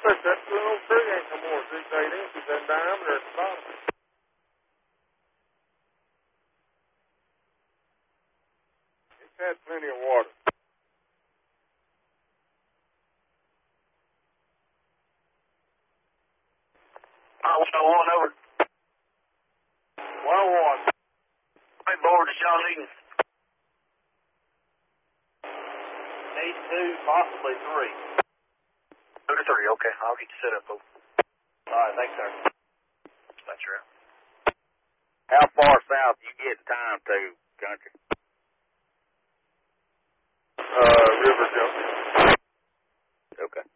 But that little tree ain't no more than 6-8 inches in diameter at the bottom. It's had plenty of water. Over. 101. Hey, board to Sean Eaton. Need 2, possibly 3. 2 to 3, okay. I'll get you set up, folks. All right, thanks, sir. That's right. How far south you get in time to, country? River Junction. Okay.